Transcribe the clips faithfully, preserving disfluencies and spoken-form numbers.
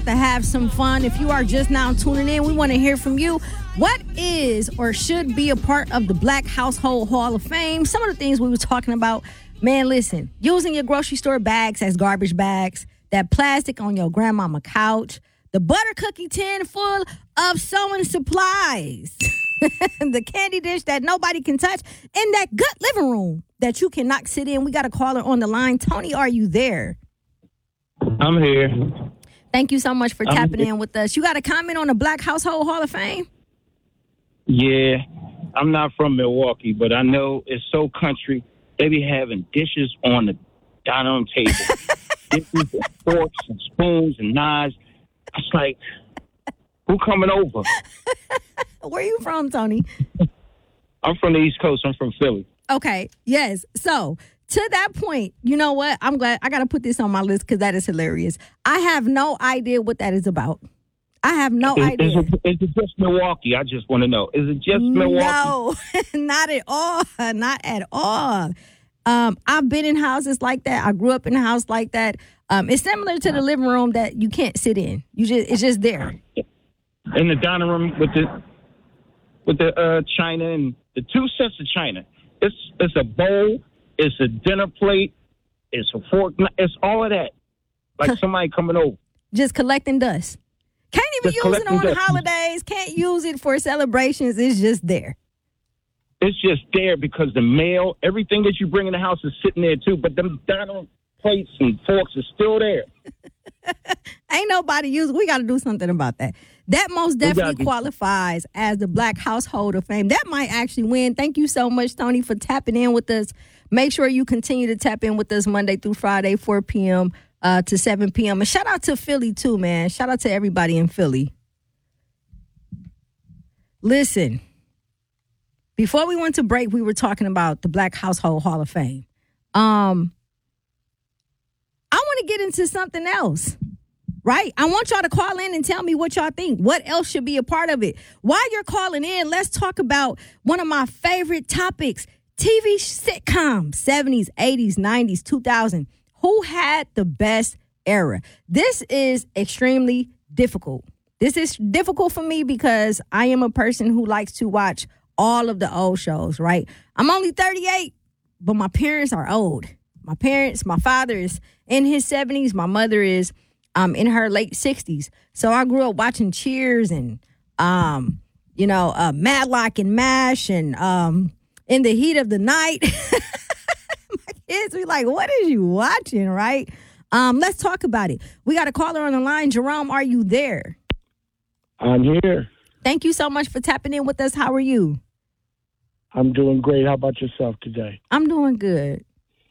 about to have some fun. If you are just now tuning in, we want to hear from you. What is or should be a part of the Black Household Hall of Fame? Some of the things we were talking about. Man, listen, using your grocery store bags as garbage bags, that plastic on your grandmama couch, the butter cookie tin full of sewing supplies, the candy dish that nobody can touch, and that good living room that you cannot sit in. We got a caller on the line. Tony, are you there? I'm here. Thank you so much for I'm tapping here. in with us. You got a comment on the Black Household Hall of Fame? Yeah, I'm not from Milwaukee, but I know it's so country. They be having dishes on the dining room table. Dishes and forks and spoons and knives. It's like, who coming over? Where you from, Tony? I'm from the East Coast. I'm from Philly. Okay, yes. So, to that point, you know what? I'm glad I got to put this on my list because that is hilarious. I have no idea what that is about. I have no Is, idea. is, it, is it just Milwaukee? I just want to know. Is it just Milwaukee? No, not at all. Not at all. Um, I've been in houses like that. I grew up in a house like that. Um, it's similar to the living room that you can't sit in. You just it's just there. In the dining room with the with the uh, china and the two sets of china. It's it's a bowl. It's a dinner plate. It's a fork. It's all of that. Like somebody coming over. Just collecting dust. Can't even Just use it on collecting dust. holidays. Can't use it for celebrations. It's just there. It's just there because the mail, everything that you bring in the house is sitting there too. But them dining plates and forks is still there. Ain't nobody use. We got to do something about that. That most definitely do- qualifies as the Black Household of Fame. That might actually win. Thank you so much, Tony, for tapping in with us. Make sure you continue to tap in with us Monday through Friday, four p.m. Uh, to seven p.m. And shout out to Philly, too, man. Shout out to everybody in Philly. Listen, before we went to break, we were talking about the Black Household Hall of Fame. Um, I want to get into something else. Right? I want y'all to call in and tell me what y'all think. What else should be a part of it? While you're calling in, let's talk about one of my favorite topics, T V sitcoms, seventies, eighties, nineties, two thousand. Who had the best era? This is extremely difficult. This is difficult for me because I am a person who likes to watch all of the old shows, right? I'm only thirty-eight, but my parents are old. My parents, my father is in his seventies. My mother is Um, in her late sixties. So I grew up watching Cheers and, um, you know, uh, Matlock and MASH and um, In the Heat of the Night. My kids be like, what is you watching, right? Um, let's talk about it. We got a caller on the line. Jerome, are you there? I'm here. Thank you so much for tapping in with us. How are you? I'm doing great. How about yourself today? I'm doing good.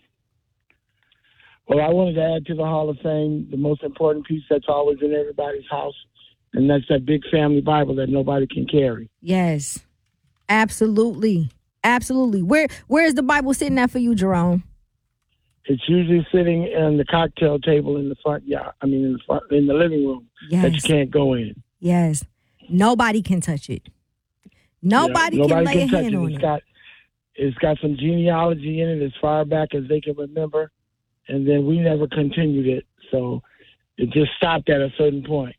Well, I wanted to add to the Hall of Fame the most important piece that's always in everybody's house, and that's that big family Bible that nobody can carry. Yes, absolutely. Absolutely. Where Where is the Bible sitting at for you, Jerome? It's usually sitting on the cocktail table in the front yard. I mean, in the front, in the living room Yes. that you can't go in. Yes. Nobody can touch it. Nobody, Yeah, can nobody lay can a touch hand it. on It's it. got it's got some genealogy in it as far back as they can remember, and then we never continued it, so it just stopped at a certain point.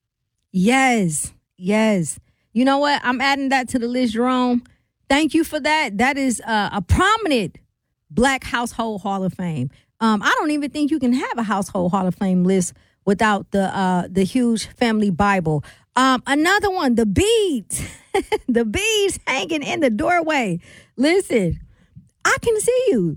Yes. Yes. You know what? I'm adding that to the list, Jerome. Thank you for that. That is uh, a prominent Black Household Hall of Fame. Um, I don't even think you can have a Household Hall of Fame list without the uh, the huge family Bible. Um, another one, the beads. The beads hanging in the doorway. Listen, I can see you.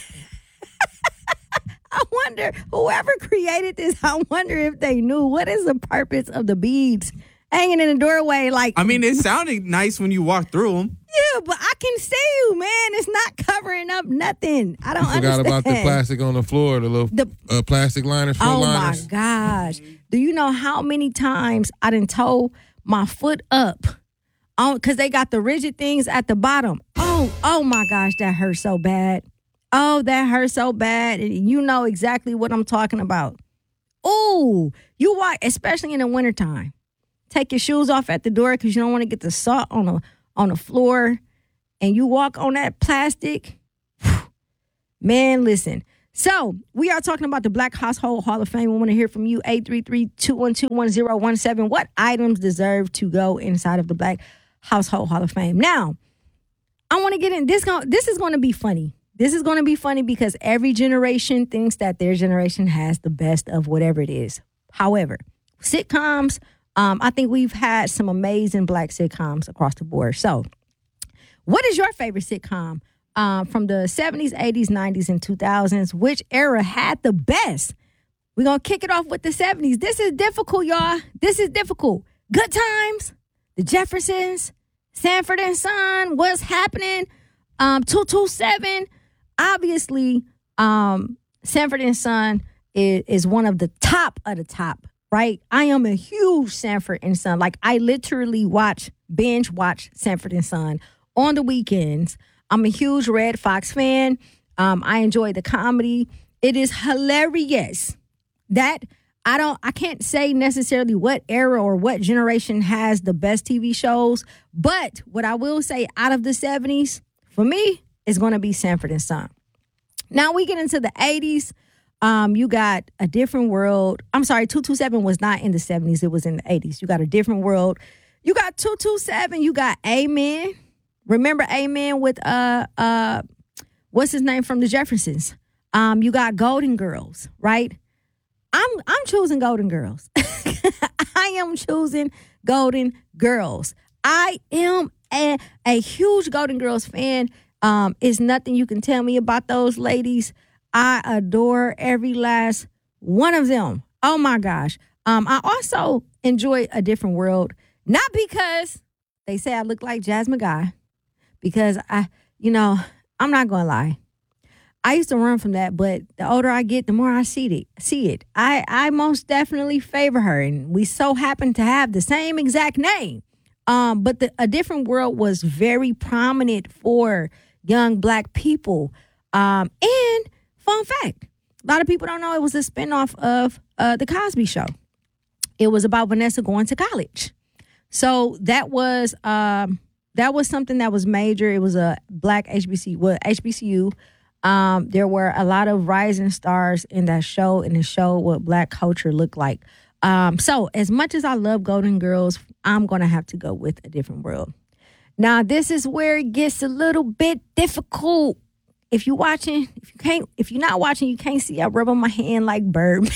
I wonder, whoever created this, I wonder if they knew what is the purpose of the beads hanging in the doorway. Like, I mean, it sounded nice when you walked through them. yeah, but I can see you, man. It's not covering up nothing. I don't You forgot understand. about the plastic on the floor, the little The- uh, plastic liners, floor Oh liners. my gosh. Do you know how many times I done toe my foot up on because they got the rigid things at the bottom? Oh, oh my gosh, that hurt so bad. Oh, that hurt so bad. And you know exactly what I'm talking about. Oh, you walk, especially in the wintertime. Take your shoes off at the door because you don't want to get the salt on the on the floor. And you walk on that plastic. Man, listen. So we are talking about the Black Household Hall of Fame. We want to hear from you, eight three three, two one two, one zero one seven. What items deserve to go inside of the Black Household Hall of Fame? Now, I want to get in. This, go, this is going to be funny. This is going to be funny because every generation thinks that their generation has the best of whatever it is. However, sitcoms, um, I think we've had some amazing Black sitcoms across the board. So what is your favorite sitcom um, from the seventies, eighties, nineties, and two thousands? Which era had the best? We're going to kick it off with the seventies. This is difficult, y'all. This is difficult. Good Times, The Jeffersons, Sanford and Son, What's Happening, um, two two seven. Obviously, um, Sanford and Son is, is one of the top of the top, right? I am a huge Sanford and Son. Like, I literally watch, binge watch Sanford and Son on the weekends. I'm a huge Red Fox fan. Um, I enjoy the comedy. It is hilarious that I don't, I can't say necessarily what era or what generation has the best T V shows, but what I will say out of the seventies, for me, is going to be Sanford and Son. Now we get into the eighties. Um, you got A Different World. I'm sorry, two two seven was not in the seventies. It was in the eighties. You got A Different World. You got two two seven. You got Amen. Remember Amen with, uh, uh, what's his name from the Jeffersons? Um, you got Golden Girls, right? I'm I'm choosing Golden Girls. I am choosing Golden Girls. I am a, a huge Golden Girls fan. Um, it's nothing you can tell me about those ladies. I adore every last one of them. Oh my gosh. Um, I also enjoy A Different World, not because they say I look like Jasmine Guy, because I, you know, I'm not gonna lie. I used to run from that, but the older I get, the more I see it. See it. I, I most definitely favor her, and we so happen to have the same exact name. Um, but the, A Different World was very prominent for young Black people. Um, and fun fact, a lot of people don't know it was a spinoff of uh, The Cosby Show. It was about Vanessa going to college. So that was um, that was something that was major. It was a Black H B C U, well, H B C U. Um, there were a lot of rising stars in that show, and it showed what Black culture looked like. Um, so as much as I love Golden Girls, I'm going to have to go with A Different World. Now, this is where it gets a little bit difficult. If you're watching, if you can't, if you're not watching, you can't see. I rub on my hand like Birdman.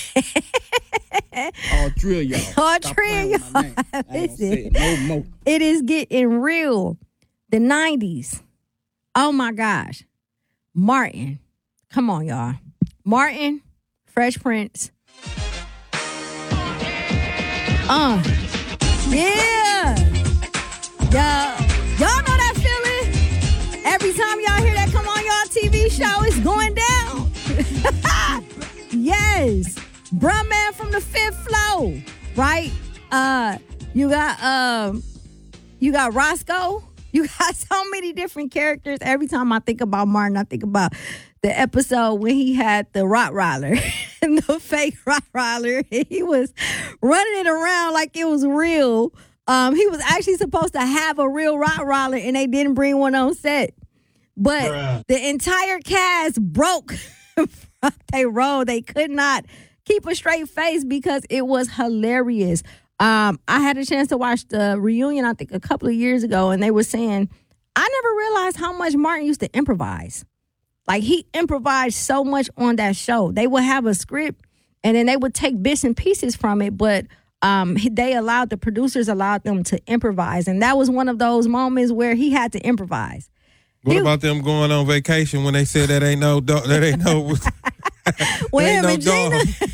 All three of y'all. All Stop three of playing with my y'all. name. I ain't gonna Listen, say it no more. it is getting real. The nineties. Oh my gosh. Martin. Come on, y'all. Martin, Fresh Prince. Uh. Yeah. Yeah. Y'all know that feeling? Every time y'all hear that come on y'all T V show, it's going down. Yes. Bruh Man from the Fifth Floor. Right? Uh, you got um you got Roscoe. You got so many different characters. Every time I think about Martin, I think about the episode when he had the Rottweiler and the fake Rottweiler. He was running it around like it was real. Um, he was actually supposed to have a real Rottweiler, and they didn't bring one on set. But Bruh. The entire cast broke from their role. They could not keep a straight face because it was hilarious. Um, I had a chance to watch the reunion, I think, a couple of years ago, and they were saying, I never realized how much Martin used to improvise. Like, he improvised so much on that show. They would have a script, and then they would take bits and pieces from it, but um, they allowed, the producers allowed them to improvise, and that was one of those moments where he had to improvise. What he, about them going on vacation when they said that ain't no dog? That ain't no. When ain't him no and Gina. dog.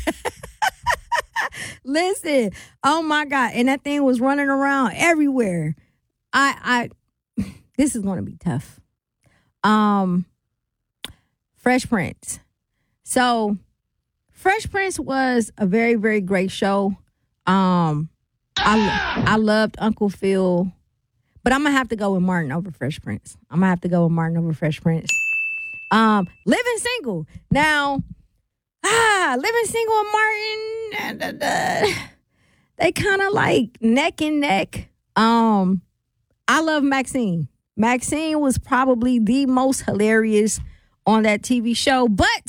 Listen, oh my God, and that thing was running around everywhere. I, I, this is going to be tough. Um, Fresh Prince. So, Fresh Prince was a very, very great show. Um, I, I loved Uncle Phil, but I'm gonna have to go with Martin over Fresh Prince. I'm gonna have to go with Martin over Fresh Prince. Um, Living Single. Now, ah, Living Single and Martin, da, da, da, they kind of like neck and neck. Um, I love Maxine. Maxine was probably the most hilarious on that T V show, but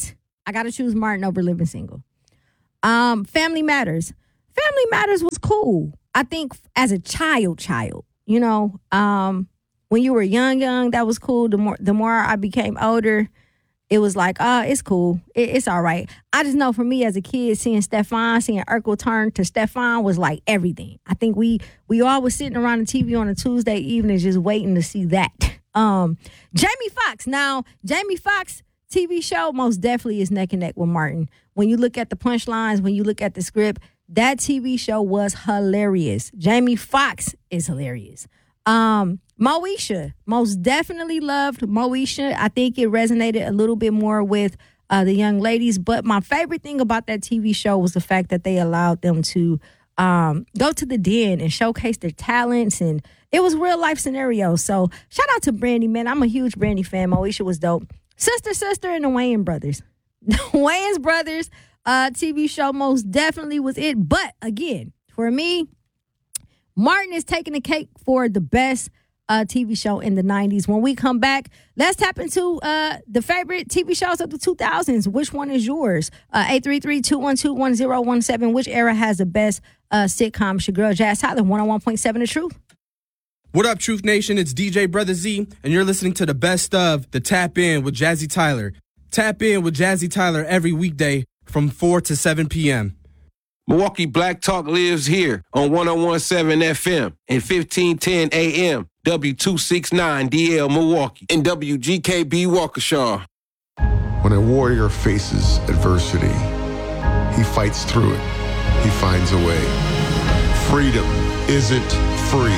I got to choose Martin over Living Single. Um, Family Matters. Family Matters was cool. I think as a child, child, you know, um, when you were young, young, that was cool. The more, the more I became older, it was like, oh, it's cool. It, it's all right. I just know for me as a kid, seeing Stefan, seeing Urkel turn to Stefan was like everything. I think we we all was sitting around the T V on a Tuesday evening just waiting to see that. Um, Jamie Foxx. Now, Jamie Foxx T V show most definitely is neck and neck with Martin. When you look at the punchlines, when you look at the script, that T V show was hilarious. Jamie Foxx is hilarious. Um, Moesha, most definitely loved Moesha. I think it resonated a little bit more with uh, the young ladies. But my favorite thing about that T V show was the fact that they allowed them to um, go to the den and showcase their talents. And it was real life scenarios. So shout out to Brandy, man. I'm a huge Brandy fan. Moesha was dope. Sister, Sister, and the Wayans Brothers. The Wayans Brothers uh, T V show most definitely was it. But again, for me, Martin is taking the cake for the best uh, T V show in the nineties. When we come back, let's tap into uh, the favorite T V shows of the two thousands. Which one is yours? Uh, eight three three, two one two, one zero one seven. Which era has the best uh, sitcom? It's your girl, Jazz Tyler, one oh one point seven The Truth. What up, Truth Nation? It's D J Brother Z, and you're listening to the best of the Tap In with Jazzy Tyler. Tap In with Jazzy Tyler every weekday from four to seven p.m. Milwaukee Black Talk lives here on one oh one point seven F M and fifteen ten A M, W two sixty-nine D L Milwaukee, and W G K B Waukesha. When a warrior faces adversity, he fights through it. He finds a way. Freedom isn't free.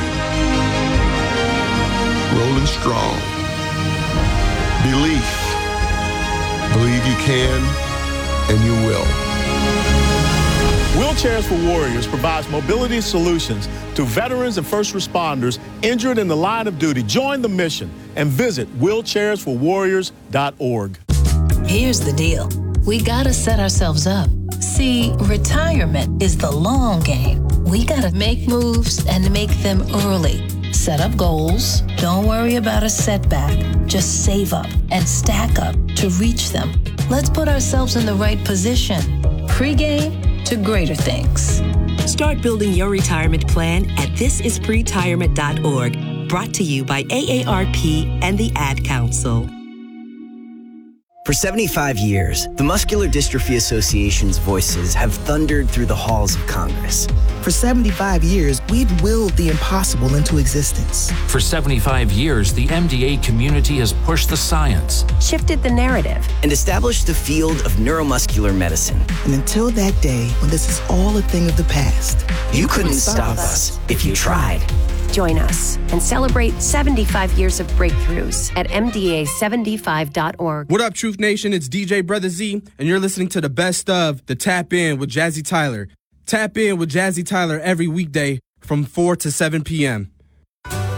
Rolling strong. Belief. Believe you can, and you will. Wheelchairs for Warriors provides mobility solutions to veterans and first responders injured in the line of duty. Join the mission and visit wheelchairs for warriors dot org. Here's the deal. We gotta set ourselves up. See, retirement is the long game. We gotta make moves and make them early. Set up goals. Don't worry about a setback. Just save up and stack up to reach them. Let's put ourselves in the right position. Pre-game to greater things. Start building your retirement plan at this is pretirement dot org. Brought to you by A A R P and the Ad Council. For seventy-five years, the Muscular Dystrophy Association's voices have thundered through the halls of Congress. For seventy-five years, we've willed the impossible into existence. For seventy-five years, the M D A community has pushed the science, shifted the narrative, and established the field of neuromuscular medicine. And until that day, when this is all a thing of the past, you, you couldn't, couldn't stop us if you tried. Join us and celebrate seventy-five years of breakthroughs at M D A seventy-five dot org. What up, Truth Nation? It's D J Brother Z, and you're listening to the best of the Tap In with Jazzy Tyler. Tap In with Jazzy Tyler every weekday from four to seven p.m.